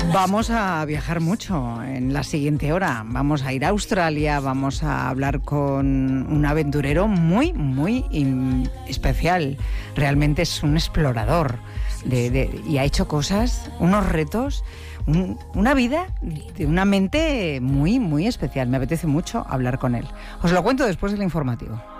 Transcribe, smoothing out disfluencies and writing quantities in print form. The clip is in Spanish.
Vamos a viajar mucho en la siguiente hora. Vamos a ir a Australia, vamos a hablar con un aventurero muy, muy especial. Realmente es un explorador y ha hecho cosas, unos retos, una vida de una mente muy, muy especial. Me apetece mucho hablar con él. Os lo cuento después del informativo.